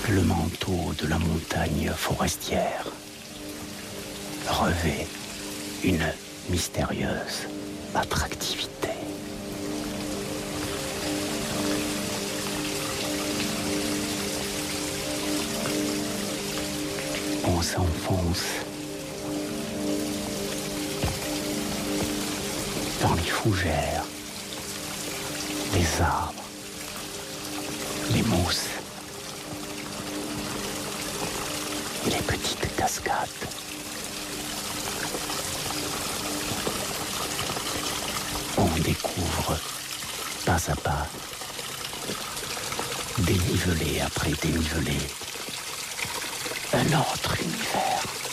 Le manteau de la montagne forestière revêt une mystérieuse attractivité. On s'enfonce dans les fougères, les arbres, les mousses et les petites cascades. On découvre pas à pas, dénivelé après dénivelé, un autre univers.